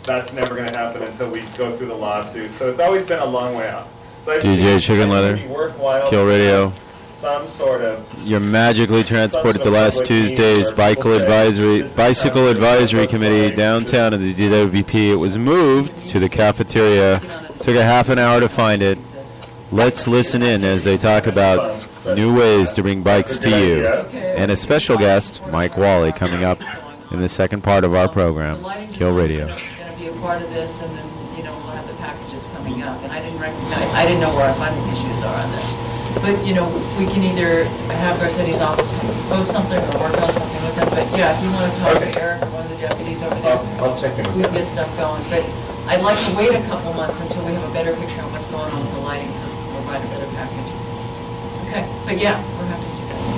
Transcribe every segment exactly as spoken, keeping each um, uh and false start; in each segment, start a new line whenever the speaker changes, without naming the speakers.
that's never going to happen until we go through the lawsuit. So it's always been a long way out. So
D J Chicken Leather, Kill Radio.
Some sort of.
You're magically transported to last Tuesday's Bicycle Advisory Bicycle Advisory Committee downtown in the D W B P. It was moved to the cafeteria. Took a half an hour to find it. Let's listen in as they talk about new ways to bring bikes to you. And a special guest, Mike Wally, coming up in the second part of our program, Kill Radio.
Going to be a part of this, and then, you know, we'll have the packages coming up. And I didn't recognize, I didn't know where our funding issues are on this. But, you know, we can either have Garcetti's office post something or work on something with them. But, yeah, if you want to talk to Eric or one of the deputies over there,
I'll, I'll check in with
we can get stuff going. But I'd like to wait a couple months until we have a better picture on what's going on with the lighting to provide a better package. Okay, but yeah, we're happy to do that.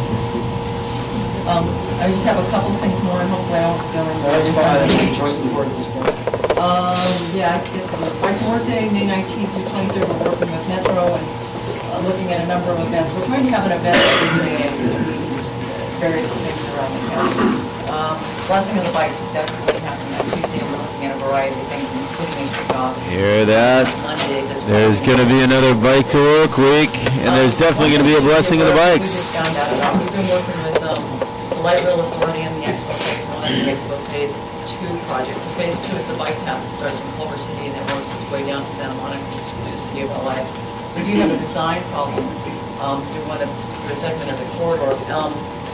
Um, I just have a couple things more, and hopefully I won't steal any more.
That's fine, that's joint report at this point.
Um, yeah, I guess it was Bike to Work Day, May nineteenth through twenty-third, we're working with Metro and uh, looking at a number of events. We're trying to have an event every day, various things around the county. Um, Blessing of the Bikes is definitely happening on Tuesday. We're looking at a variety of things, including a kickoff.
Hear that?
Monday, that's
There's going to be another Bike to Work week, and there's definitely going to be a Blessing of the Bikes.
We just found out about. We've been working with um, the Light Rail Authority and the Expo Phase One and the Expo Phase Two projects. The Phase Two is the bike path that starts in Culver City and then works its way down to Santa Monica to the city of L A. We do have a design problem. Um, we want to do a segment of the corridor. Um,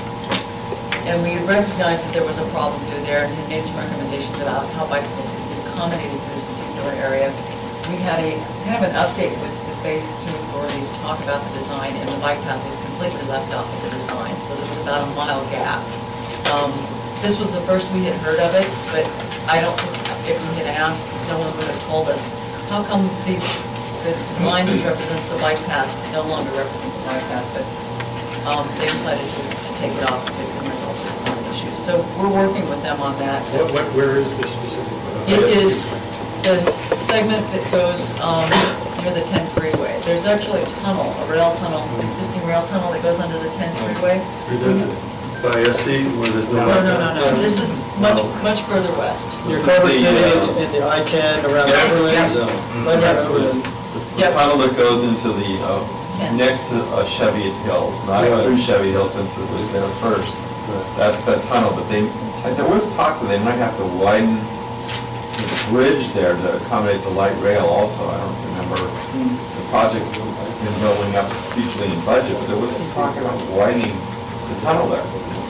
And we recognized that there was a problem through there and had made some recommendations about how bicycles could be accommodated to this particular area. We had a kind of an update with the Phase Two Authority to talk about the design, and the bike path was completely left off of the design, so there was about a mile gap. Um, this was the first we had heard of it, but I don't, if we had asked, no one would have told us, how come the, the line that represents the bike path no longer represents the bike path, but um, they decided to, to take it off because they couldn't resolve the design issues. So we're working with them on that.
What, what, where is this specific?
It is the segment that goes um, near the ten freeway. There's actually a tunnel, a rail tunnel, an existing rail tunnel that goes under the ten freeway.
Is that by S C, was it?
No, no, no, no. This is much, much further west.
Your Culver City and the I ten around Overland, right around Overland.
The tunnel that goes into the, uh, next to uh, Chevy Hills, not through Chevy Hills since it was there first. That's that tunnel, but they, there was talk that they might have to widen the bridge there to accommodate the light rail also. I don't remember the project's been building up hugely in budget, but there was some talk about widening the tunnel there.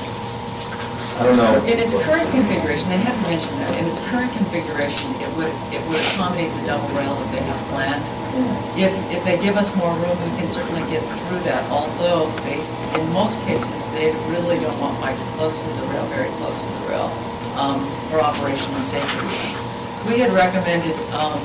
I don't know.
In its current configuration, they haven't mentioned that, in its current configuration, it would it would accommodate the double rail that they have planned. If if they give us more room, we can certainly get through that, although they, in most cases, they really don't want bikes close to the rail, very close to the rail, um, for operation and safety reasons. We had recommended um,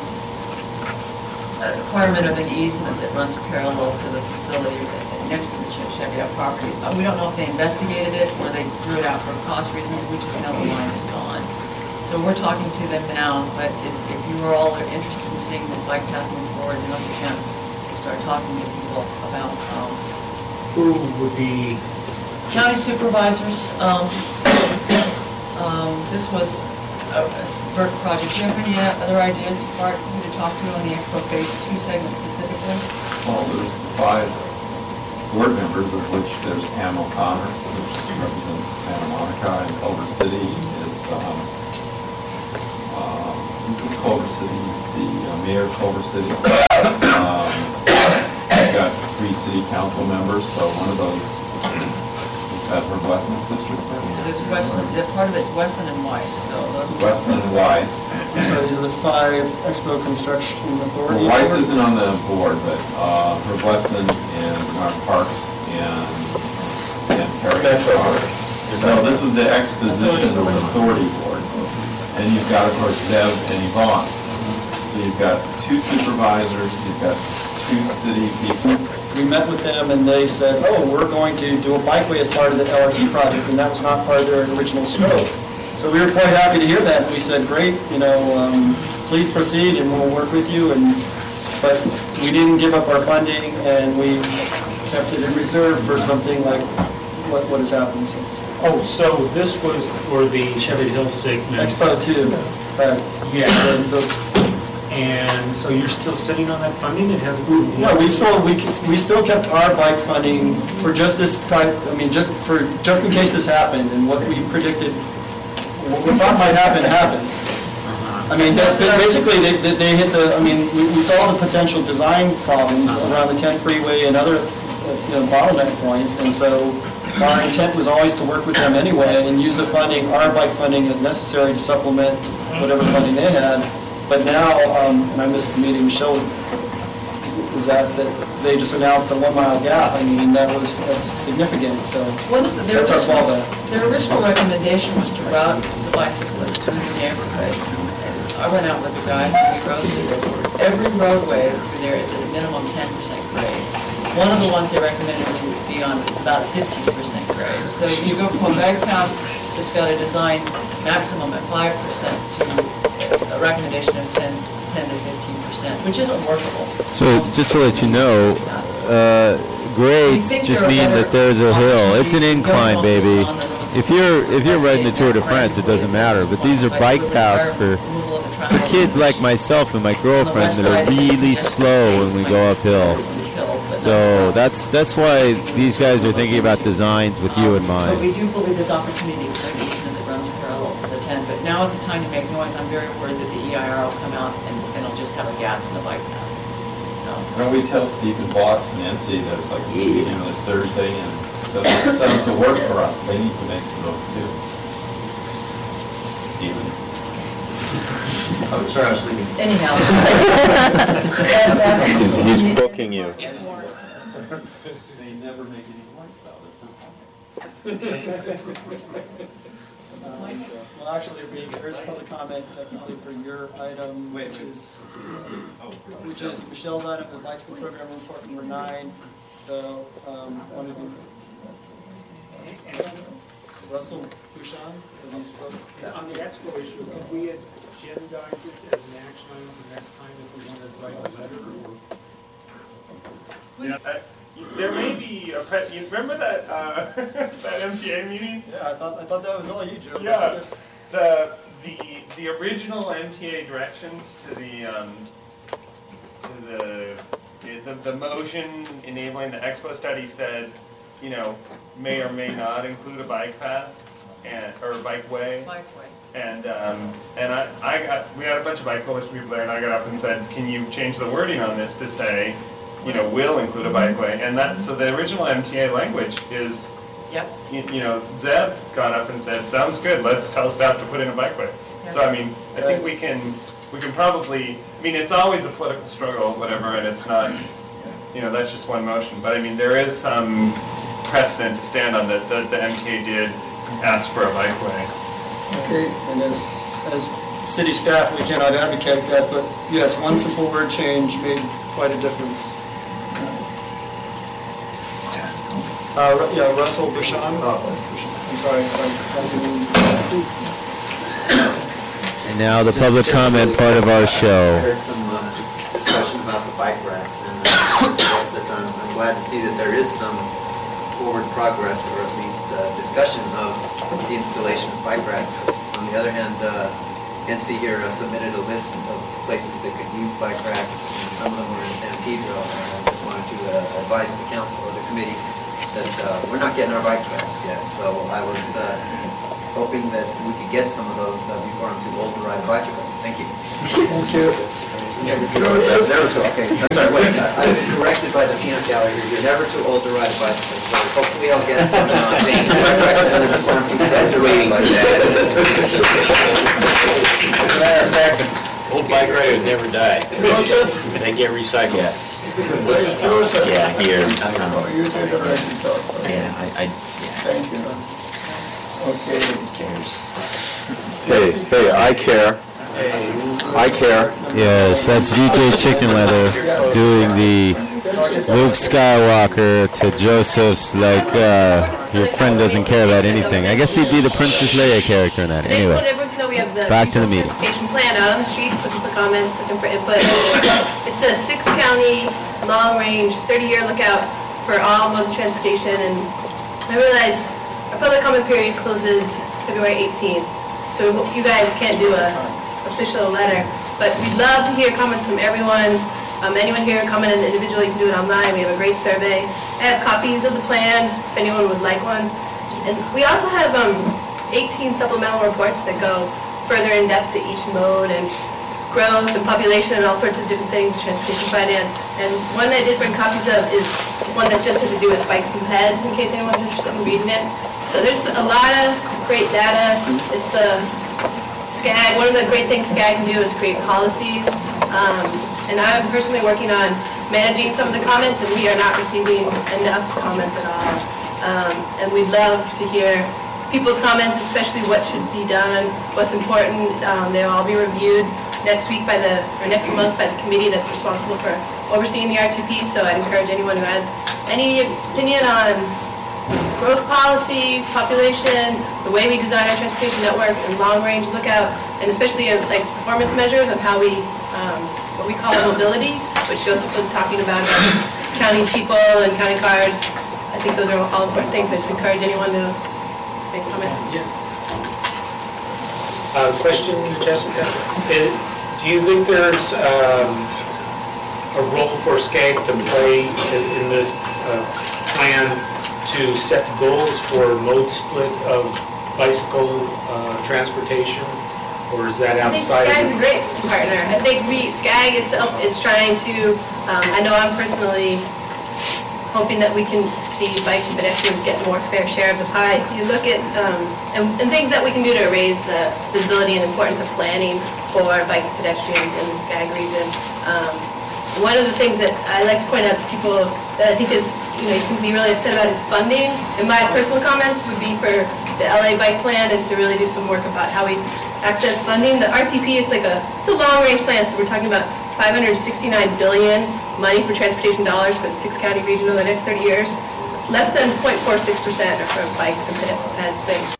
a requirement of an easement that runs parallel to the facility next to the Cheviot properties. Uh, we don't know if they investigated it or they threw it out for cost reasons. We just know the line is gone. So we're talking to them now, but if, if you are all are interested in seeing this bike path move forward, you have a chance to start talking to people about um,
Who would be?
county supervisors. Um, um, this was a, a Burke project. Do you have any other ideas, Bart, who to talk to on the Expo Phase Two segment specifically?
Well, there's five board members, of which there's Pam O'Connor, which represents Santa Monica, and Culver City is, um, um, who's in Culver City, he's the uh, mayor of Culver City. Um, we've got three city council members, so one of those, is that for Weston's district?
There's Weston, the part of it's Weston and Weiss, so those are
Weston and Weiss.
So these are the five Expo Construction Authority.
Well, Weiss isn't on the board, but uh, for Weston and Bernard Parks and and Perry. No, this is the Exposition Authority Board. And you've got, of course, Zev and Yvonne. So you've got two supervisors, you've got two city people.
We met with them and they said, oh, we're going to do a bikeway as part of the L R T project, and that was not part of their original scope. So we were quite happy to hear that, and we said, great, you know, um, please proceed and we'll work with you. And but we didn't give up our funding, and we kept it in reserve for something like what, what has happened. So
Oh, so this was for the Chevy Hill segment?
Expo two. Uh,
Yeah,
the-
and so you're still sitting on that funding? It hasn't moved?
No, we still, we, we still kept our bike funding for just this type, I mean, just for, just in case this happened, and what we predicted, what we thought might happen, happened. I mean, that, that basically, they, they they hit the, I mean, we, we saw the potential design problems around the ten freeway and other, you know, bottleneck points, and so our intent was always to work with them anyway and use the funding, our bike funding as necessary to supplement whatever funding they had. But now, um, and I missed the meeting, Michelle was at, that they just announced the one mile gap. I mean, that was, that's significant, so
One of the- their
that's our
original-
fallback.
Their original recommendation was to route the bicyclists to the neighborhood. And I went out with the guys and we rode through this. Every roadway through there is at a minimum ten percent grade. One of the ones they recommended we would be on is about a fifteen percent grade. So you go from a bike path that's got a design maximum at five percent to a recommendation of ten, ten to fifteen percent, which isn't workable.
So just to let you know, uh, grades just mean that there's a hill. It's an incline, baby. If you're if you're riding the Tour de France, it doesn't matter. But these are bike paths for for kids like myself and my girlfriend that are really slow when we go uphill. So that's that's why these guys are thinking about designs with you in
But we
mind.
do believe there's opportunity for an easement that runs parallel to the ten, but now is the time to make noise. I'm very worried that the E I R will come out and and it'll just have a gap in the bike path. So,
When we tell Stephen Box and Nancy that it's like, you know, this Thursday and it sounds to work for us, they need to make some notes too. Stephen.
I'm sorry, I was thinking.
anyhow.
He's, he's booking you.
They never make any noise though, that's so funny.
Well, actually, we- there's public comment technically for your item, which is, which is Michelle's item, the bicycle program report number nine. So, um, one of you, Russell Bouchon, have you spoken?
On the expo issue, could we agendize it as an action item the next time if we wanted to write a letter or?
Yeah, I- There may be a, pre- you remember that, uh, that M T A meeting?
Yeah, I thought, I thought that was all you, Joe. but I
Yeah,
guess-
the, the, the original M T A directions to the, um, to the, the, the motion enabling the expo study said, you know, may or may not include a bike path and, or a bike way.
Bikeway.
And, um, and I, I got, we had a bunch of bike coalition people there, and I got up and said, can you change the wording on this to say, you know, will include a bikeway? And that, so the original M T A language is,
Yep.
you, you know, Zeb got up and said, sounds good, let's tell staff to put in a bikeway. So, I mean, I think we can, we can probably, I mean, it's always a political struggle, whatever, and it's not, you know, that's just one motion. But I mean, there is some precedent to stand on that, that the M T A did ask for a bikeway.
Okay, and as, as city staff, we cannot advocate that, but yes, one simple word change made quite a difference. Uh, Ru- yeah, Russell Bouchon. I'm sorry. if I- I didn't-
And now the public comment part of our
I
show.
heard some uh, discussion about the bike racks, and uh, that's that I'm I'm glad to see that there is some forward progress, or at least uh, discussion of the installation of bike racks. On the other hand, uh, N C here uh, submitted a list of places that could use bike racks, and some of them were in San Pedro, and I just wanted to uh, advise the council or the committee that uh, we're not getting our bike racks yet, so I was uh, hoping that we could get some of those uh, before I'm too old to ride a bicycle. Thank you.
Thank you.
Never too, okay, I'm sorry, wait, I- I've been corrected by the peanut gallery here, you're never too old to ride a bicycle, so hopefully I'll get some uh, things before I'm too graduating by that.
As a matter of fact, old bike riders never die. They get recycled. Yes. Yeah, here. Yeah, I, I, yeah.
Thank you. Okay.
Who cares?
Hey, hey, I care. I care. Yes, that's D J Chicken Leather doing the Luke Skywalker to Joseph's, like, uh, your friend doesn't care about anything. I guess he'd be the Princess Leia character in that.
I just want
Anyway,
everyone to know we have the
back to the meeting.
transportation plan out on the streets, look at the comments, looking for input. It's a six-county, long-range, thirty-year lookout for all modes of transportation, and I realize our public comment period closes February eighteenth, so you guys can't do a official letter, but we'd love to hear comments from everyone. Um, anyone here comment as an individual, you can do it online. We have a great survey. I have copies of the plan if anyone would like one. And we also have um, eighteen supplemental reports that go further in depth to each mode and growth and population and all sorts of different things, transportation finance. And one I did bring copies of is one that just has to do with bikes and peds, in case anyone's interested in reading it. So there's a lot of great data. It's the SCAG. One of the great things SCAG can do is create policies. Um, and I'm personally working on managing some of the comments, and we are not receiving enough comments at all. Um, and we'd love to hear people's comments, especially what should be done, what's important. Um, they'll all be reviewed next week by the, or next month by the committee that's responsible for overseeing the R T P. So I'd encourage anyone who has any opinion on growth policies, population, the way we design our transportation network, and long-range lookout, and especially uh, like performance measures of how we, um, what we call mobility, which Joseph was talking about, about counting people and counting cars. I think those are all important things. I just encourage anyone to make a comment.
Yeah. Uh, question, Jessica. Uh, do you think there's um, a role for SCAG to play in, in this uh, plan to set goals for mode split of bicycle uh, transportation, or is that outside?
I think SCAG's a great partner. I think we, SCAG itself is trying to, um, I know I'm personally hoping that we can see bikes and pedestrians get more fair share of the pie. If you look at, um, and, and things that we can do to raise the visibility and importance of planning for bikes and pedestrians in the SCAG region. Um, one of the things that I like to point out to people that I think is, you know, you can be really upset about is funding. And my personal comments would be for the L A bike plan is to really do some work about how we access funding. The R T P, it's like a, it's a long range plan, so we're talking about five hundred sixty-nine billion dollars money for transportation dollars for the six county region over the next thirty years. Less than zero point four six percent are for bikes and peds things.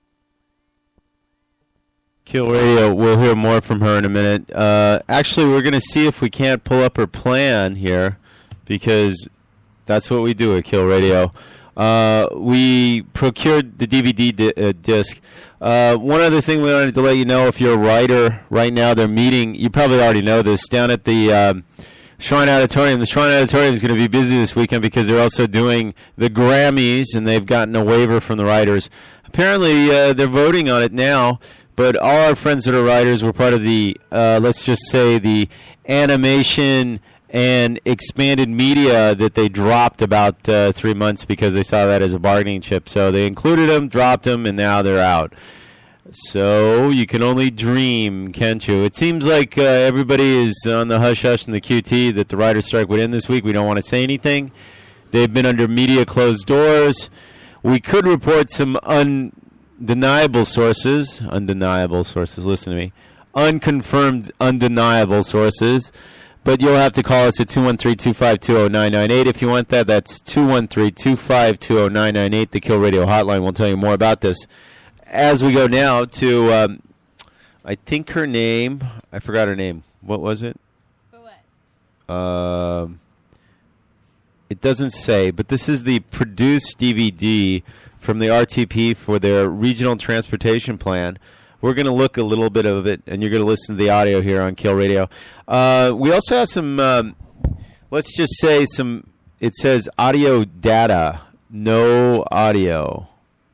Kill Radio, we'll hear more from her in a minute. Uh, actually, we're going to see if we can't pull up her plan here, because that's what we do at Kill Radio. Uh, we procured the D V D di- uh, disc. Uh, one other thing we wanted to let you know, if you're a writer right now, they're meeting, you probably already know this, down at the um, Shrine Auditorium. The Shrine Auditorium is going to be busy this weekend because they're also doing the Grammys, and they've gotten a waiver from the writers. Apparently, uh, they're voting on it now, but all our friends that are writers were part of the, uh, let's just say, the animation and expanded media that they dropped about uh, three months because they saw that as a bargaining chip. So they included them, dropped them, and now they're out. So you can only dream, can't you? It seems like uh, everybody is on the hush-hush in the Q T that the writer's strike would end this week. We don't want to say anything. They've been under media closed doors. We could report some undeniable sources, undeniable sources, listen to me, unconfirmed, undeniable sources. But you'll have to call us at two one three, two five two, zero nine nine eight if you want that. That's two one three, two five two, zero nine nine eight, the Kill Radio hotline. We'll tell you more about this. As we go now to, um, I think her name, I forgot her name. What was it?
For what?
Um, it doesn't say, but this is the produced D V D from the R T P for their regional transportation plan. We're going to look a little bit of it, and you're going to listen to the audio here on Kill Radio. Uh, we also have some, um, let's just say some, it says audio data, no audio.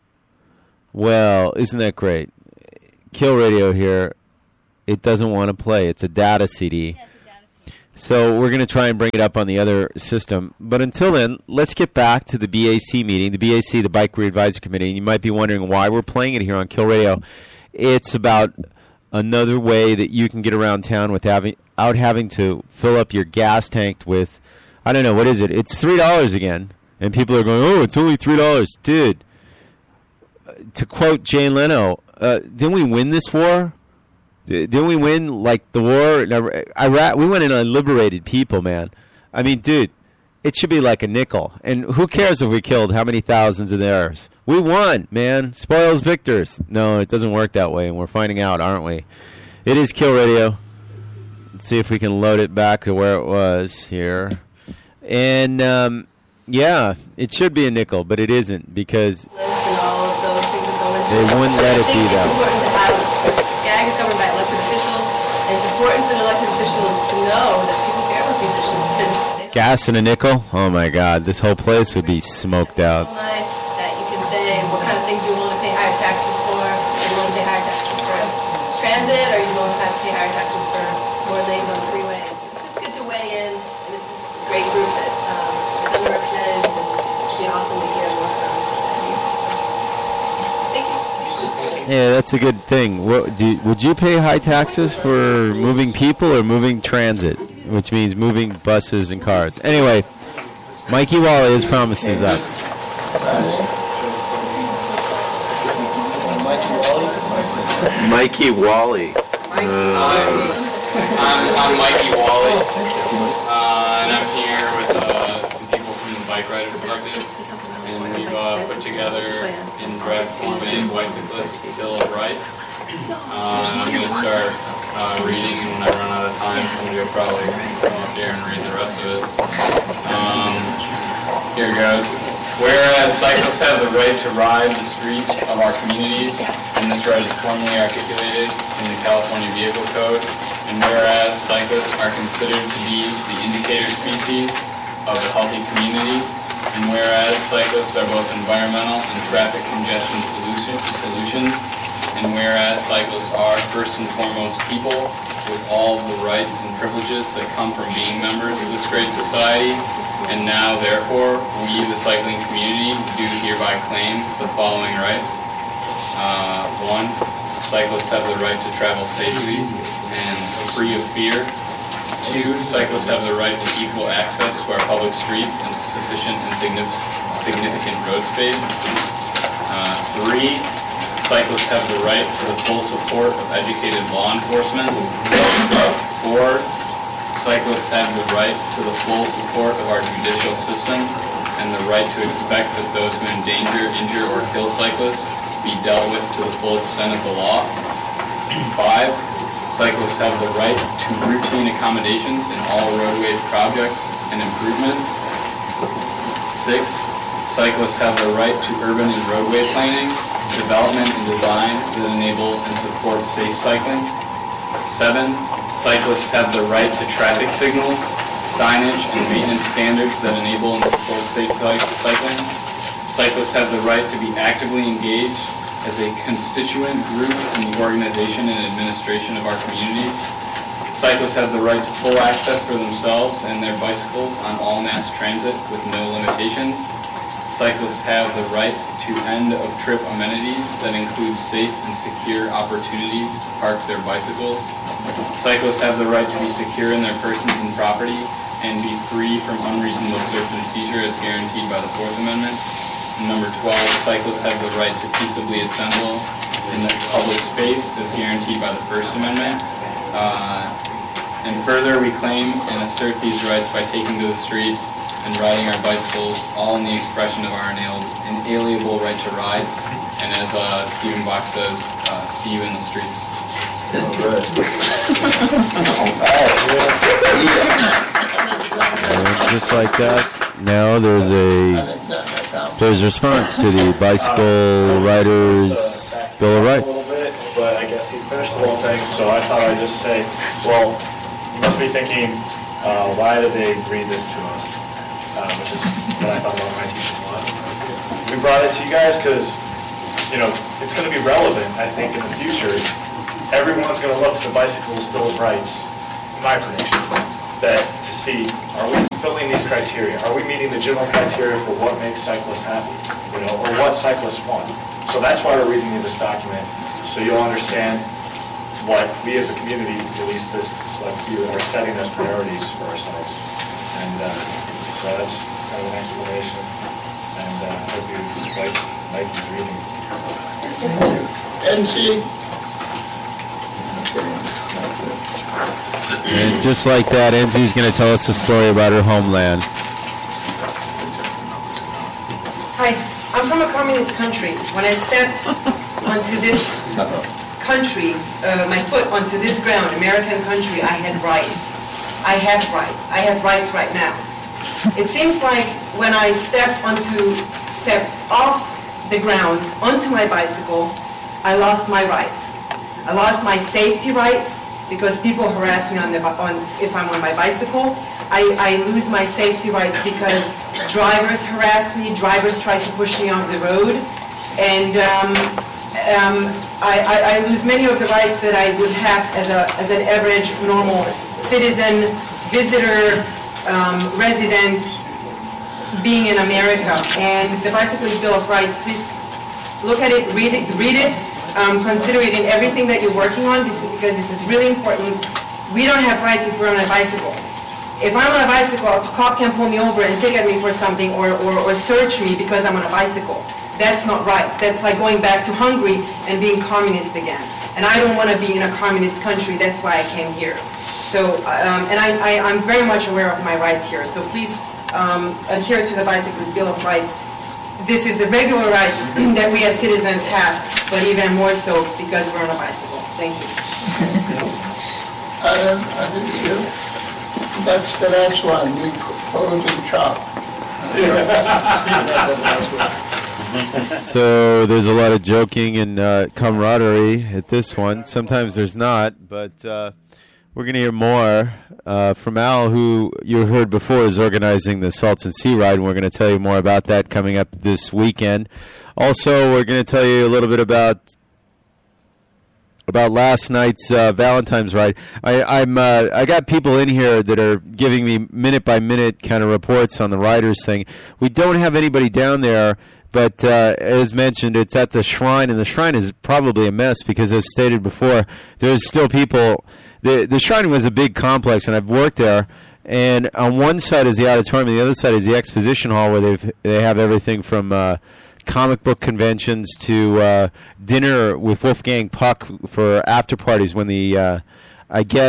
Well, isn't that great? Kill Radio here, it doesn't want to play. It's a data C D. Yeah, it's a data C D. So we're going to try and bring it up on the other system. But until then, let's get back to the B A C meeting, the B A C, the Bike Career Advisory Committee. And you might be wondering why we're playing it here on Kill Radio. It's about another way that you can get around town without having, out having to fill up your gas tank with, I don't know, what is it? It's three dollars again. And people are going, oh, it's only three dollars. Dude, to quote Jay Leno, uh, didn't we win this war? Didn't we win, like, the war in Iraq? We went in and liberated people, man. I mean, dude, it should be like a nickel. And who cares if we killed how many thousands of theirs? We won, man. Spoils victors. No, it doesn't work that way, and we're finding out, aren't we? It is Kill Radio. Let's see if we can load it back to where it was here. And, um, yeah, it should be a nickel, but it isn't because...
List and all of
They wouldn't let it be
I think
that
it's
way.
important to have, SCAG is governed by elected officials, and it's important for the elected officials to know that people care about these issues, because if they don't
Gas and a nickel? Oh my God, this whole place would be smoked out.
all night, that you can say what kind of things you're willing to pay higher taxes for. Are you willing to pay higher taxes for transit, or are you willing to have to pay higher taxes for more lanes on the freeway? It's just good to weigh in, and this is a great group that um, is underrepresented, and it'd be awesome to hear more from. Thank you.
Yeah, that's a good thing. What, do, would you pay high taxes for moving people or moving transit, which means moving buses and cars? Anyway, Mikey Wally has promised us that.
Mikey Wally.
I'm, I'm Mikey Wally, uh, and I'm here with uh, some people from the Bike Riders Collective, and we've uh, put together in draft form a bicyclist Bill of Rights. Uh, and I'm going to start uh, reading, and when I run out of time, somebody will probably come up here and read the rest of it. Um, here it goes. Whereas cyclists have the right to ride the streets of our communities, and this right is formally articulated in the California Vehicle Code, and whereas cyclists are considered to be the indicator species of a healthy community, and whereas cyclists are both environmental and traffic congestion solution, solutions, and whereas cyclists are first and foremost people with all the rights and privileges that come from being members of this great society, and now, therefore, we, the cycling community, do hereby claim the following rights. Uh, one, cyclists have the right to travel safely and free of fear. Two, cyclists have the right to equal access to our public streets and to sufficient and signif- significant road space. Uh, three, cyclists have the right to the full support of educated law enforcement. Four, cyclists have the right to the full support of our judicial system and the right to expect that those who endanger, injure, or kill cyclists be dealt with to the full extent of the law. Five, cyclists have the right to routine accommodations in all roadway projects and improvements. Six, cyclists have the right to urban and roadway planning, development and design that enable and support safe cycling. Seven, cyclists have the right to traffic signals, signage, and maintenance standards that enable and support safe cycling. Cyclists have the right to be actively engaged as a constituent group in the organization and administration of our communities. Cyclists have the right to full access for themselves and their bicycles on all mass transit with no limitations. Cyclists have the right to end-of-trip amenities that include safe and secure opportunities to park their bicycles. Cyclists have the right to be secure in their persons and property and be free from unreasonable search and seizure as guaranteed by the Fourth Amendment. And number twelve, cyclists have the right to peaceably assemble in the public space as guaranteed by the First Amendment. Uh, and further, we claim and assert these rights by taking to the streets and riding our bicycles, all in the expression of our inalienable right to ride. And as uh, Stephen Bach says, uh, see you in the streets.
And just like that, now there's a there's a response to the Bicycle Riders Bill of Rights.
A little bit, but I guess he finished the whole thing, so I thought I'd just say, well, you must be thinking, uh, why did they read this to us? Uh, which is what I thought about my teaching one. We brought it to you guys because, you know, it's going to be relevant, I think, in the future. Everyone's going to look to the Bicycles Bill of Rights, my prediction, that to see, are we fulfilling these criteria? Are we meeting the general criteria for what makes cyclists happy, you know, or what cyclists want? So that's why we're reading you this document, so you'll understand what we as a community, at least this select few, are setting as priorities for ourselves. And uh, so that's kind of an explanation, and uh, I hope you like, like the reading.
N C.
And just like that, Enzi's going to tell us a story about her homeland.
Hi, I'm from a communist country. When I stepped onto this country, uh, my foot onto this ground, American country, I had rights. I have rights. I have rights right now. It seems like when I stepped onto, stepped off the ground onto my bicycle, I lost my rights. I lost my safety rights because people harass me on the, on, if I'm on my bicycle. I, I lose my safety rights because drivers harass me, drivers try to push me off the road, and um, um, I, I, I lose many of the rights that I would have as, a, as an average, normal citizen, visitor, um, resident, being in America. And the Bicyclist Bill of Rights, please look at it, read it, read it, um, consider it in everything that you're working on, this, because this is really important. We don't have rights if we're on a bicycle. If I'm on a bicycle, a cop can pull me over and ticket me for something, or, or, or search me because I'm on a bicycle. That's not right. That's like going back to Hungary and being communist again. And I don't want to be in a communist country. That's why I came here. So, um, and I, I, I'm very much aware of my rights here. So please um, adhere to the Bicyclist Bill of Rights. This is the regular rights that we as citizens have, but even more so because we're on a bicycle. Thank you.
I didn't, I didn't hear. That's the next one, we close and chop.
So there's a lot of joking and uh, camaraderie at this one. Sometimes there's not, but uh, we're going to hear more uh, from Al, who you heard before is organizing the Salton Sea Ride, and we're going to tell you more about that coming up this weekend. Also, we're going to tell you a little bit about about last night's uh, Valentine's ride. I, I'm uh, I got people in here that are giving me minute by minute kind of reports on the riders thing. We don't have anybody down there, but uh, as mentioned, it's at the shrine, and the shrine is probably a mess because, as stated before, there's still people. The the shrine was a big complex, and I've worked there. And on one side is the auditorium, and the other side is the exposition hall, where they've they have everything from Uh, comic book conventions to uh, dinner with Wolfgang Puck for after parties when the, uh, I guess,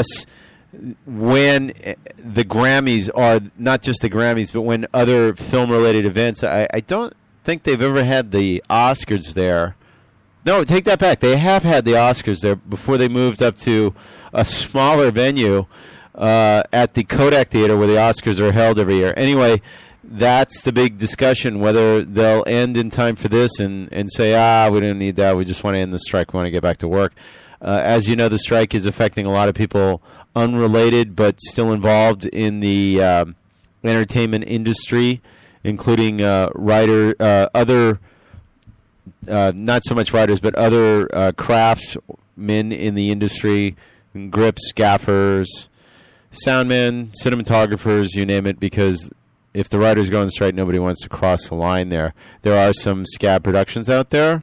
when the Grammys are, not just the Grammys, but when other film-related events. I, I don't think they've ever had the Oscars there. No, take that back. They have had the Oscars there before they moved up to a smaller venue uh, at the Kodak Theater where the Oscars are held every year. Anyway, that's the big discussion, whether they'll end in time for this and, and say, ah, we don't need that. We just want to end the strike. We want to get back to work. Uh, as you know, the strike is affecting a lot of people unrelated but still involved in the um, entertainment industry, including uh, writer, uh, other, uh, not so much writers, but other uh, craftsmen in the industry, grips, gaffers, soundmen, cinematographers, you name it, because if the writers go on strike, nobody wants to cross the line there. There are some scab productions out there.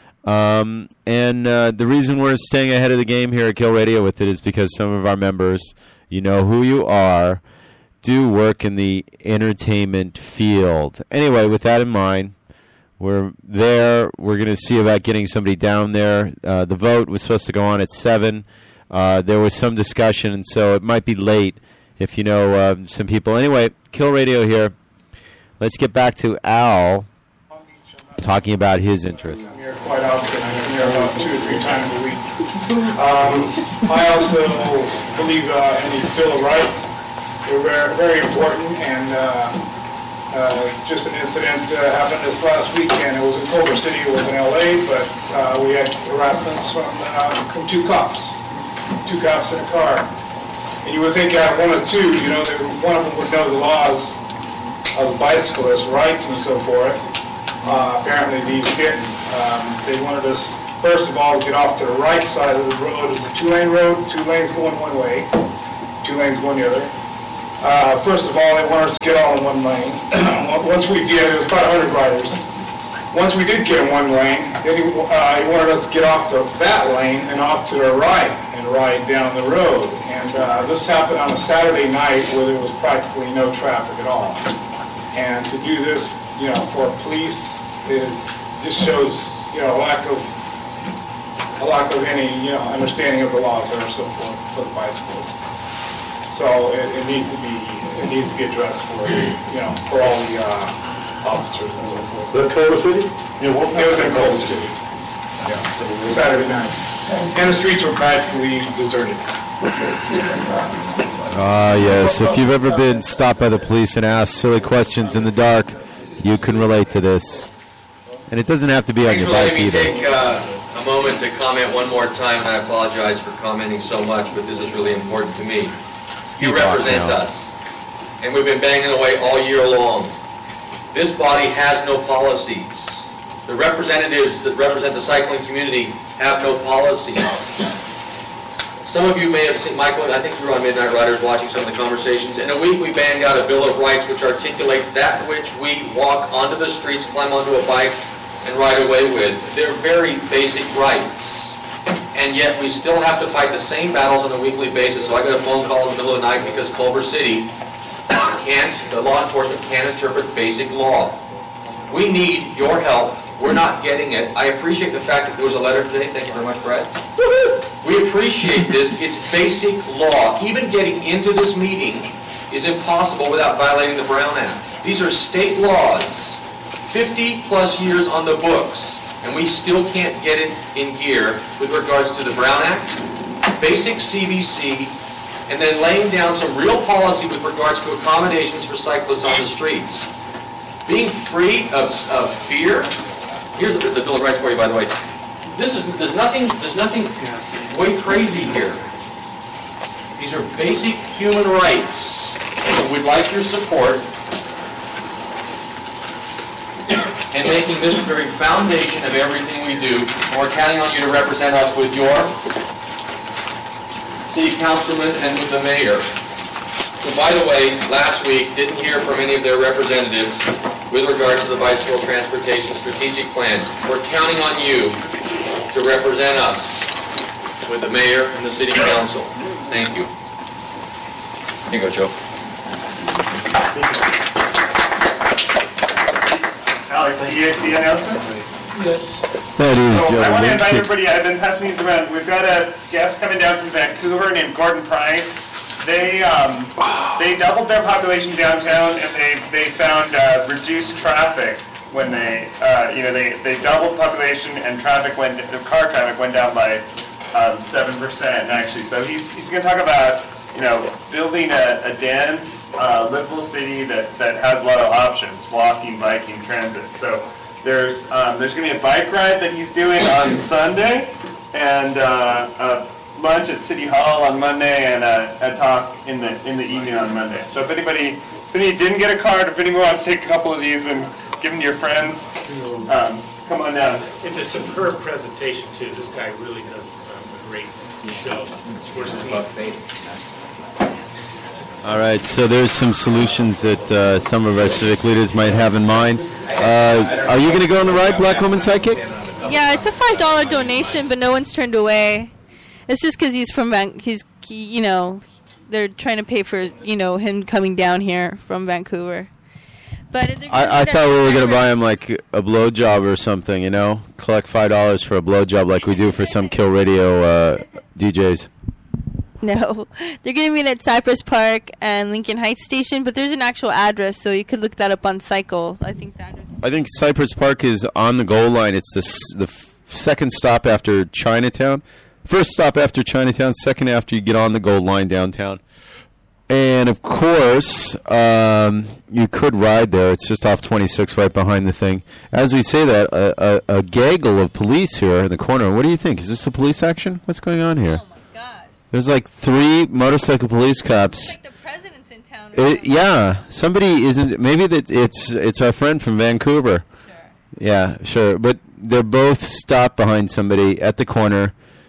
Um, and uh, the reason we're staying ahead of the game here at Kill Radio with it is because some of our members, you know who you are, do work in the entertainment field. Anyway, with that in mind, we're there. We're going to see about getting somebody down there. Uh, the vote was supposed to go on at seven. Uh, there was some discussion, and so it might be late if you know uh, some people. Anyway, Kill Radio here. Let's get back to Al talking about his interests.
I'm here quite often. I'm here about two or three times a week. Um, I also believe uh, in these Bill of Rights. They're very, very important, and uh, uh, just an incident uh, happened this last weekend. It was in Culver City. It was in L A, but uh, we had harassments from, uh, from two cops, two cops in a car. And you would think out of one or two, you know, that one of them would know the laws of bicyclists' rights and so forth. Uh, apparently these didn't. Um, they wanted us, first of all, to get off to the right side of the road. It's a two-lane road, two lanes going one way, two lanes going the other. Uh, first of all, they wanted us to get all in one lane. Once we did, it was about one hundred riders. Once we did get in one lane, then he, uh, he wanted us to get off to that lane and off to the right and ride down the road. And uh, this happened on a Saturday night where there was practically no traffic at all. And to do this, you know, for police is just shows, you know, a lack of a lack of any, you know, understanding of the laws and so forth for the bicyclists. So it, it needs to be it needs to be addressed for, you know, for all the uh, officers and so forth.
The Culver City?
Yeah, well, it was in Culver City. Yeah, Saturday night, and the streets were practically deserted.
Ah, yes. If you've ever been stopped by the police and asked silly questions in the dark, you can relate to this. And it doesn't have to be on
Thanks
your
for
bike
letting me
either.
take uh, a
a moment to comment one more time, and I apologize for commenting so much, but this is really important to me. You represent us, and we've been banging away all year long. This body has no policies. The representatives that represent the cycling community have no policies. Some of you may have seen, Michael, I think you were on Midnight Riders watching some of the conversations. In a week, we banged out a Bill of Rights which articulates that which we walk onto the streets, climb onto a bike, and ride away with. They're very basic rights. And yet we still have to fight the same battles on a weekly basis. So I got a phone call in the middle of the night because Culver City can't, the law enforcement can't interpret basic law. We need your help. We're not getting it. I appreciate the fact that there was a letter today. Thank you very much, Brad. We appreciate this. It's basic law. Even getting into this meeting is impossible without violating the Brown Act. These are state laws, fifty plus years on the books, and we still can't get it in gear with regards to the Brown Act, basic C B C, and then laying down some real policy with regards to accommodations for cyclists on the streets. Being free of, of fear. Here's the, the Bill of Rights for you, by the way. This is, there's nothing, there's nothing way crazy here. These are basic human rights. And we'd like your support in making this the very foundation of everything we do. And we're counting on you to represent us with your city councilman and with the mayor. So, by the way, last week, didn't hear from any of their representatives with regard to the bicycle transportation strategic plan. We're counting on you to represent us with the mayor and the city council. Thank you. Here you go, Joe.
Alex, do you see announcement?
Yes.
That is
so
Joe.
I want to invite everybody, I've been passing these around. We've got a guest coming down from Vancouver named Gordon Price. They um, they doubled their population downtown, and they they found uh, reduced traffic when they uh, you know they, they doubled population and traffic went the car traffic went down by um, seven percent actually. So he's he's going to talk about you know building a, a dense, uh, livable city that, that has a lot of options: walking, biking, transit. So there's um, there's going to be a bike ride that he's doing on Sunday, and uh, uh, lunch at City Hall on Monday, and a, a talk in the in the evening on Monday. So if anybody if anybody didn't get a card, if anyone wants to take a couple of these and give them to your friends, um, come on down.
It's a superb presentation too. This guy really does um, a great show. It's worth seeing.
All right, so there's some solutions that uh, some of our civic leaders might have in mind. Uh, are you going to go on the ride, Black Woman Sidekick?
Yeah, it's a five dollar donation, but no one's turned away. It's just because he's from Van. He's, you know, they're trying to pay for, you know, him coming down here from Vancouver. But
I, I thought we were going to buy him like a blowjob or something, you know, collect five dollars for a blowjob like we do for some Kill Radio uh, D Js.
No, they're going to meet at Cypress Park and Lincoln Heights Station, but there's an actual address, so you could look that up on Cycle. I think the address.
I think Cypress Park is on the goal line. It's the s- the f- second stop after Chinatown. First stop after Chinatown, second after you get on the gold line downtown. And, of course, um, you could ride there. It's just off twenty-six right behind the thing. As we say that, a, a, a gaggle of police here in the corner. What do you think? Is this a police action? What's going on here? Oh, my gosh. There's like three motorcycle police cops. It's like the president's in town. It, yeah. Somebody isn't. Maybe that it's, it's our friend from Vancouver. Sure. Yeah, sure. But they're both stopped behind somebody at the corner.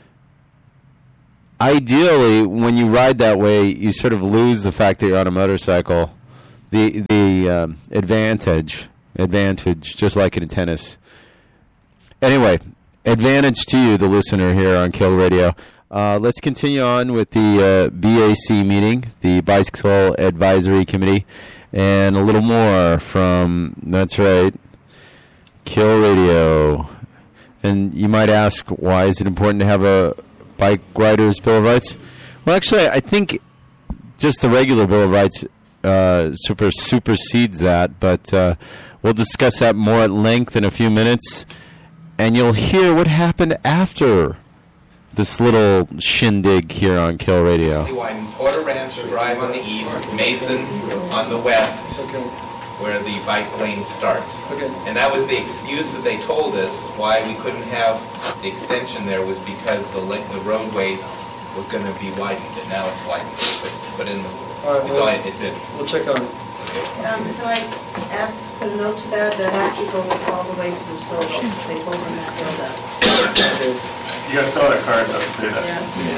Ideally, when you ride that way, you sort of lose the fact that you're on a motorcycle. The the um, advantage, advantage, just like in tennis. Anyway, advantage to you, the listener here on Kill Radio. Uh, let's continue on with the uh, B A C meeting, the Bicycle Advisory Committee, and a little more from, that's right, Kill Radio. And you might ask, why is it important to have a Bike Riders Bill of Rights? Well, actually, I think just the regular Bill of Rights uh, super supersedes that, but uh, we'll discuss that more at length in a few minutes, and you'll hear what happened after this little shindig here on Kill Radio.
Porter Ranch Drive on the east, Mason on the west, where the bike lane starts.
Okay.
And that was the excuse that they told us why we couldn't have the extension there, was because the la- the roadway was going to be widened, and now it's widened. But, but in the,
All right,
it's,
well,
all, it's in.
We'll check on it.
Um, so I add a note to that, that actually goes all the way to the Soto. They both are not filled up.
You gotta fill out a card though, say that.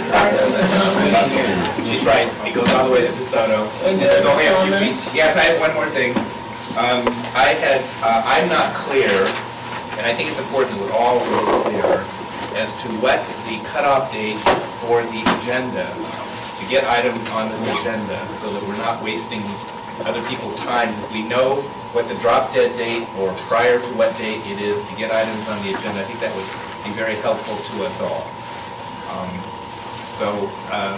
She's right, it goes all the way to DeSoto. And there's only a few feet. Yes, I have one more thing. Um, I had, uh, I'm not clear, and I think it's important that we're all really clear as to what the cutoff date for the agenda, to get items on this agenda, so that we're not wasting other people's time. If we know what the drop dead date or prior to what date it is to get items on the agenda, I think that would be very helpful to us all. Um, so uh,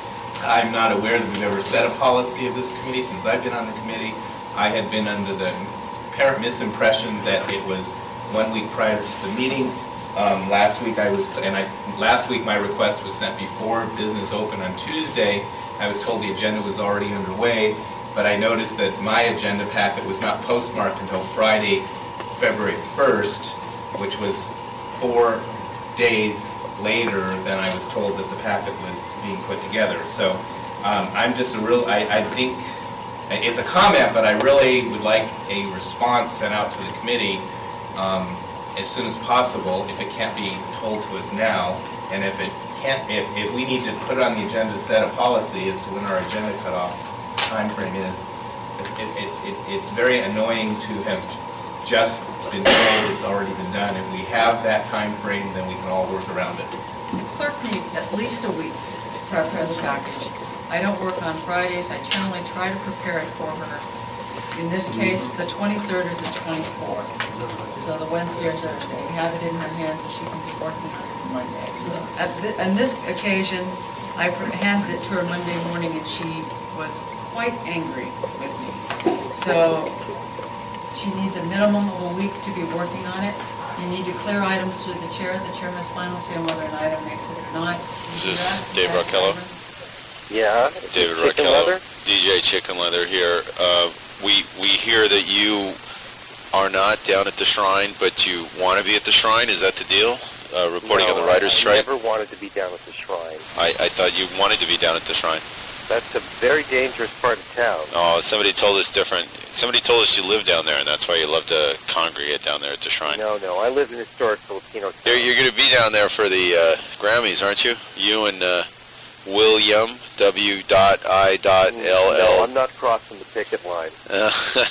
I'm not aware that we've ever set a policy of this committee since I've been on the committee. I had been under the apparent misimpression that it was one week prior to the meeting. Um, last week I was, and I last week my request was sent before business opened on Tuesday. I was told the agenda was already underway, but I noticed that my agenda packet was not postmarked until Friday, February first, which was four days later than I was told that the packet was being put together. So um, I'm just a real, I, I think, it's a comment, but I really would like a response sent out to the committee um, as soon as possible, if it can't be told to us now, and if it can't, if, if we need to put it on the agenda to set a policy as to when our agenda cutoff time frame is. It, it, it, it's very annoying to have just been told it's already been done. If we have that time frame, then we can all work around it.
The clerk needs at least a week to prepare the package. I don't work on Fridays. I generally try to prepare it for her. In this case, the twenty-third or the twenty-fourth. So the Wednesday or Thursday. We have it in her hands so she can be working on it Monday. At th- on this occasion, I pre- handed it to her Monday morning and she was quite angry with me. So she needs a minimum of a week to be working on it. You need to clear items through the chair. The chair has final say on whether an item makes it or not.
Is this Dave Rockello?
Yeah.
David
Chicken
Rockello,
Leather?
D J Chicken Leather here. Uh, we we hear that you are not down at the shrine, but you want to be at the shrine. Is that the deal? Uh, reporting
no,
on the writer's
I, I
strike?
never wanted to be down at the shrine.
I, I thought you wanted to be down at the shrine.
That's a very dangerous part of town.
Oh, somebody told us different. Somebody told us you live down there, and that's why you love to congregate down there at the shrine.
No, no, I live in historic Filipino town.
You're, you're going to be down there for the uh, Grammys, aren't you? You and uh, William, W I L L.
No, I'm not crossing the picket line.
Uh,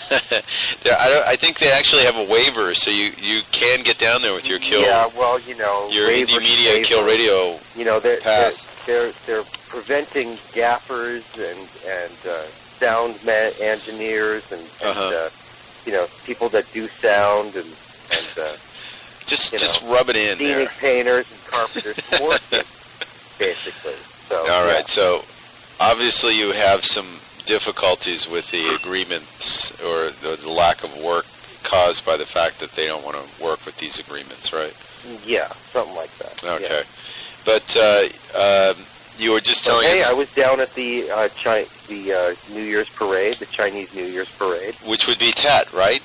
I, don't, I think they actually have a waiver, so you, you can get down there with your Kill.
Yeah, well, you know,
your
waiver,
Indie Media
waiver.
Kill Radio
You know, they're, they're,
pass.
they're, they're preventing gaffers and, and uh, sound ma- engineers and, and
Uh-huh.
uh, you know, people that do sound and, and uh,
just
you
just
know,
rub it in
scenic
there.
painters and carpenters, working, basically. So,
All right,
yeah.
so obviously you have some difficulties with the agreements or the, the lack of work caused by the fact that they don't want to work with these agreements, right?
Yeah, something like that.
Okay.
Yeah.
But uh, um, you were just
But
telling
hey,
us...
I was down at the uh, Chi- the uh, New Year's parade, the Chinese New Year's parade.
Which would be Tet, right?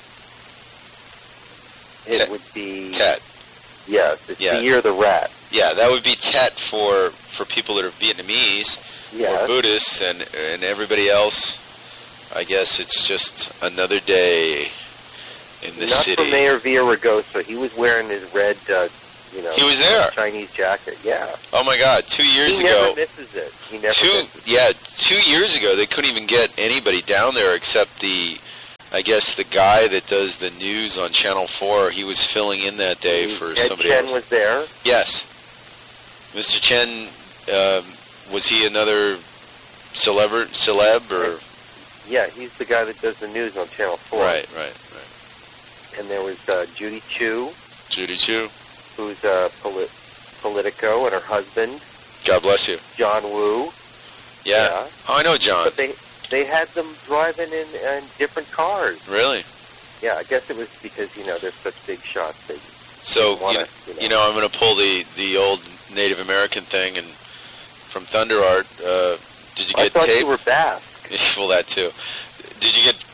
It
Tet.
would be...
Tet.
Yes, it's
Yeah.
the Year of the Rat.
Yeah, that would be Tet for, for people that are Vietnamese
Yes.
or Buddhists, and, and everybody else, I guess it's just another day in the
Not
city.
for Mayor Villaraigosa. He was wearing his red, uh, you know,
He was there.
Chinese jacket. Yeah.
Oh my God! Two years
he
ago,
never misses it. He never
two
misses it.
yeah, two years ago they couldn't even get anybody down there except the, I guess the guy that does the news on Channel Four. He was filling in that day for
Ed
somebody
Chen
else.
was there.
Yes, Mister Chen. Um, was he another celeb celeb or?
Yeah, he's the guy that does the news on Channel Four.
Right, right, right.
And there was uh, Judy Chu,
Judy Chu.
who's a polit- Politico, and her husband,
God bless you.
John Woo.
Yeah.
Yeah.
Oh, I know John.
But they they had them driving in, in different cars.
Really?
Yeah, I guess it was because, you know, they're such big shots. They
So,
didn't wanna,
you,
you know.
you know, I'm going to pull the, the old Native American thing, and from Thunder Art, uh, did you
I
get
thought
tape?
you were Basque.
Well, that too. Did you get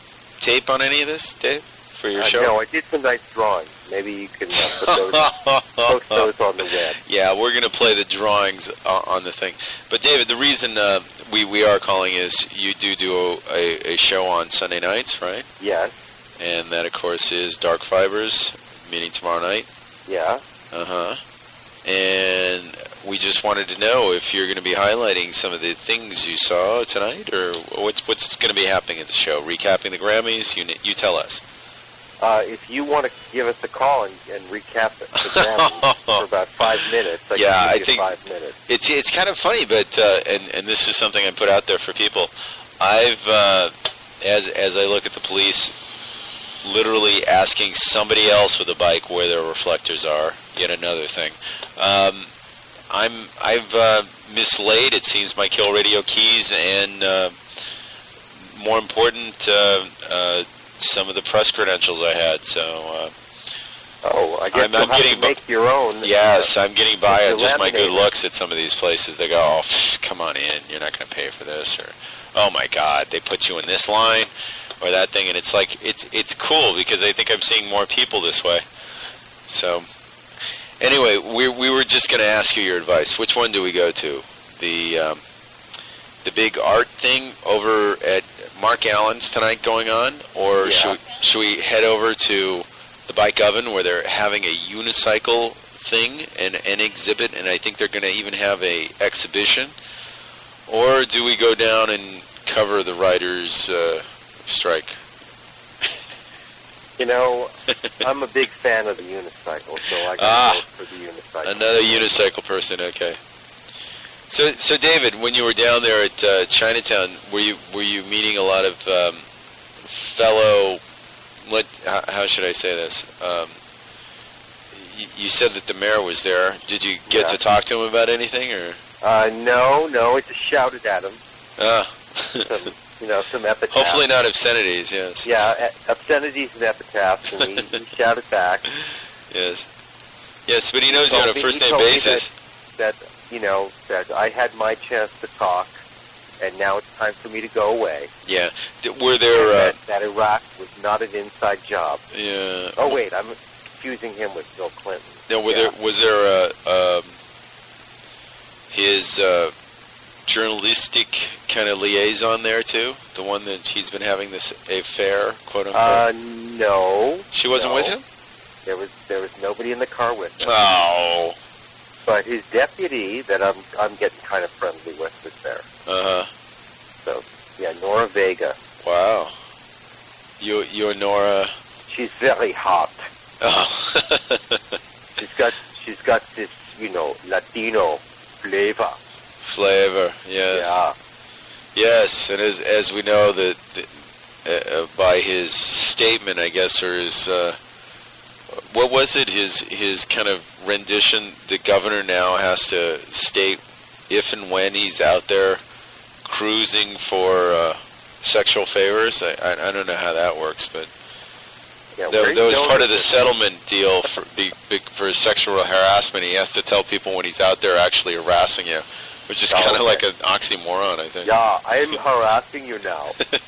tape on any of this, Dave, for your
Uh,
show?
no, I did some nice drawings. Maybe you can uh, put those, post those on the web.
Yeah, we're going to play the drawings uh, on the thing. But David, the reason uh, we, we are calling is you do do a, a show on Sunday nights, right?
Yes.
And that, of course, is Dark Fibers, meeting tomorrow night.
Yeah.
Uh-huh. And we just wanted to know if you're going to be highlighting some of the things you saw tonight, or what's what's going to be happening at the show? Recapping the Grammys? You you tell us.
Uh, if you want to give us a call and, and recap the Grammys for about five minutes, I
Yeah,
can
I
give you
think
five minutes.
It's it's kind of funny, but uh, and and this is something I put out there for people. I've uh, as as I look at the police, literally asking somebody else with a bike where their reflectors are. Yet another thing. Um, I'm I've uh, mislaid, it seems, my Kill Radio keys and uh, more important, uh, uh, some of the press credentials I had. So. Uh,
oh, I guess
I'm,
you'll
I'm
have
getting
to make your own.
Yes, I'm getting by
if
on
you're
just my good
laminated.
looks at some of these places. They go, oh, pff, come on in, you're not going to pay for this, or oh my God, they put you in this line or that thing, and it's like it's it's cool because I think I'm seeing more people this way. So. Anyway, we we were just going to ask you your advice. Which one do we go to? The um, the big art thing over at Mark Allen's tonight going on, or
Yeah.
should we, should we head over to the Bike Oven where they're having a unicycle thing and an exhibit, and I think they're going to even have a exhibition? Or do we go down and cover the riders' uh, strike?
You know, I'm a big fan of the unicycle, so I got to
Ah,
go for the unicycle.
Another unicycle person, okay. So, so David, when you were down there at uh, Chinatown, were you were you meeting a lot of um, fellow? Let how, how should I say this? Um, you, you said that the mayor was there. Did you get
Yeah.
to talk to him about anything, or?
Uh, no, no, I just shouted at him.
Ah.
some, you know, some epitaphs.
Hopefully not obscenities. Yes.
Yeah, e- obscenities and epitaphs, and he, he shouted back.
Yes. Yes, but he knows
He
you on a
told me-
first
he
name
told me
basis.
That, that, you know, that I had my chance to talk, and now it's time for me to go away.
Yeah. Th- Were there? Uh,
that, that Iraq was not an inside job.
yeah.
Oh wait, I'm confusing him with Bill Clinton.
No, were
Yeah.
there, was there a, um, his uh, journalistic kind of liaison there too? The one that he's been having this affair, quote unquote?
Uh, no.
She wasn't
no.
with him?
There was there was nobody in the car with him.
Oh.
But his deputy, that I'm I'm getting kind of friendly with, was there.
Uh-huh.
So yeah, Nora Vega.
Wow. You, you and Nora...
She's very hot.
Oh.
she's got she's got this, you know, Latino flavor.
Flavor, yes.
Yeah.
Yes, and as as we know, that uh, uh, by his statement, I guess, or his uh, what was it? His his kind of rendition. The governor now has to state if and when he's out there cruising for uh, sexual favors. I, I I don't know how that works, but
Yeah,
that,
where
that was
you
part
going
of the
with this?
settlement deal for be, be, for sexual harassment. He has to tell people when he's out there actually harassing you, which is
Oh,
kind of
okay.
like an oxymoron, I think.
Yeah, I'm harassing you now.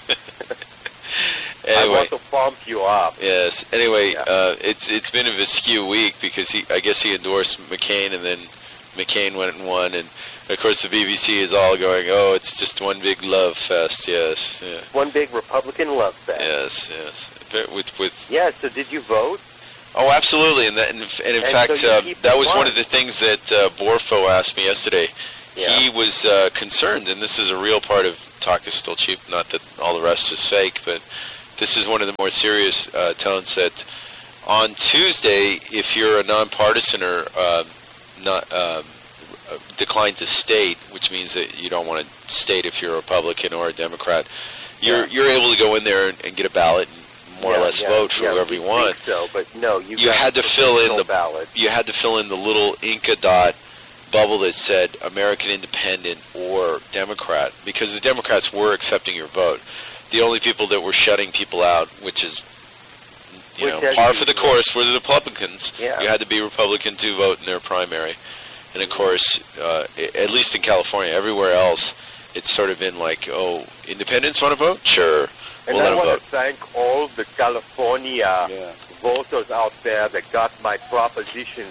I
Anyway,
want to bump you up.
yes. Anyway,
Yeah.
uh, it's it's been a askew week because he, I guess he endorsed McCain, and then McCain went and won, and of course the B B C is all going, "Oh, it's just one big love fest." Yes, yeah.
One big Republican love fest.
yes, yes. But With with
Yeah, so did you vote?
oh, absolutely, and that and, and in
And
fact,
so you
uh,
keep
that
it
was one
warm.
of the things that uh, Borfo asked me yesterday.
Yeah.
He was uh, concerned, and this is a real part of Talk is Still Cheap. Not that all the rest is fake, but this is one of the more serious uh, tones that on Tuesday, if you're a nonpartisan or uh, not uh, declined to state, which means that you don't want to state if you're a Republican or a Democrat, you're
Yeah.
you're able to go in there and, and get a ballot and more or
Yeah,
less
yeah,
vote for
yeah,
whoever
we
you want.
think so, but no, you,
You
got
had
a
to fill in
provisional
the
ballot.
You had to fill in the little Inca dot bubble that said American Independent or Democrat, because the Democrats were accepting your vote. The only people that were shutting people out, which is you
Which
know
has
par
you-
for the course, were the Republicans.
Yeah.
You had to be Republican to vote in their primary, and of course, uh, i- at least in California, everywhere else, it's sort of been like, oh, independents want to vote, sure.
And
We'll
I
let 'em
want to
vote.
thank all the California voters out there that got my proposition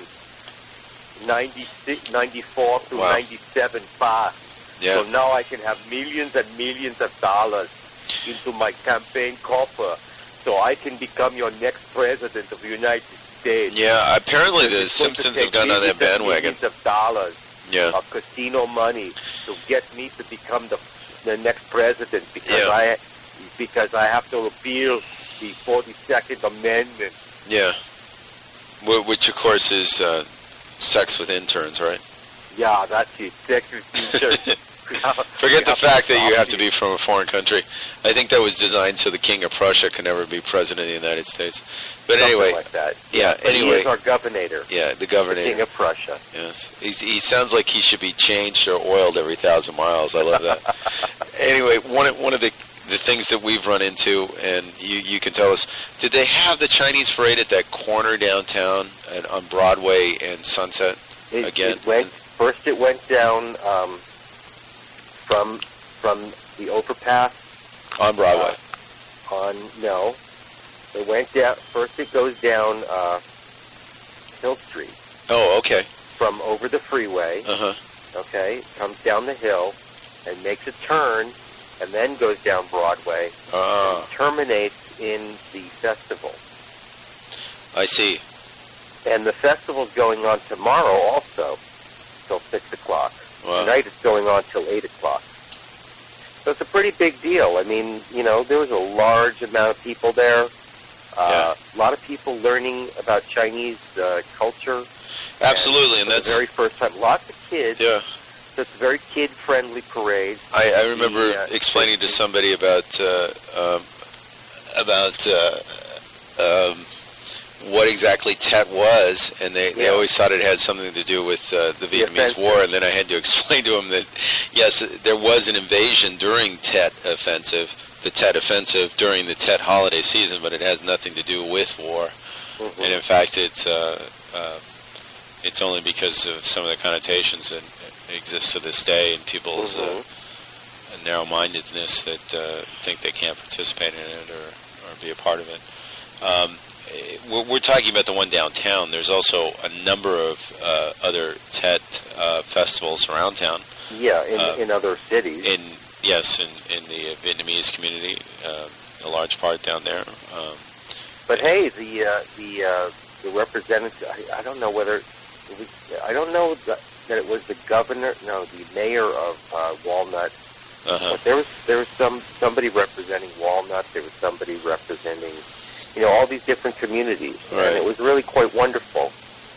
ninety-six, ninety-four through
Wow.
ninety-seven passed.
Yeah.
So now I can have millions and millions of dollars into my campaign coffer, so I can become your next president of the United States.
Yeah, apparently the
It's going to
Simpsons
take
have gotten on that
millions and
bandwagon.
Millions of dollars
Yeah.
of casino money to get me to become the the next president because
Yeah.
I because I have to repeal the forty-second Amendment.
Yeah. Wh- Which, of course, is uh, sex with interns, right?
Yeah, that's it. Second teacher.
Forget the fact that you have to be from a foreign country. I think that was designed so the King of Prussia can never be president of the United States. But
Something
anyway,
like that.
yeah.
But he
Anyway,
is our governor.
yeah, the governor.
King of Prussia.
Yes, He's, he sounds like he should be changed or oiled every thousand miles. I love that. Anyway, one of, one of the the things that we've run into, and you you can tell us, did they have the Chinese parade at that corner downtown at, on Broadway and Sunset
It,
again?
it went first. It went down um, from from the overpass
on Broadway.
Uh, on no, it went down. First, it goes down uh, Hill Street
Oh, okay.
from over the freeway.
Uh huh.
Okay, comes down the hill and makes a turn, and then goes down Broadway
Ah,
and terminates in the festival.
I see.
And the festival's going on tomorrow also, till six o'clock.
Wow.
Tonight it's going on till eight o'clock. So it's a pretty big deal. I mean, you know, there was a large amount of people there. Uh, A lot of people learning about Chinese uh, culture.
Absolutely, and
for
that's
the very first time. Lots of kids.
yeah.
So it's a very kid-friendly parade.
I, I remember
The, uh,
explaining to somebody about uh, um, about uh, um, what exactly Tet was, and they, they
Yeah.
always thought it had something to do with uh, the Vietnamese
offensive.
War, and then I had to explain to them that, yes, there was an invasion during Tet Offensive, the Tet Offensive during the Tet holiday season, but it has nothing to do with war.
Mhm.
And in fact, it's uh, uh, it's only because of some of the connotations that exist to this day in people's uh, narrow-mindedness that uh, think they can't participate in it or, or be a part of it. Um, eh, we're, we're talking about the one downtown. There's also a number of uh, other Tet uh, festivals around town.
Yeah, in,
Uh,
in other cities.
In yes, in, in the Vietnamese community, uh, a large part down there. Um,
But hey, the uh, the uh, the representative, I, I don't know whether it was, I don't know that, that it was the governor, no, the mayor of uh, Walnut.
uh-huh.
But there was there was some somebody representing Walnut. There was somebody representing, you know, all these different communities,
Right.
and it was really quite wonderful.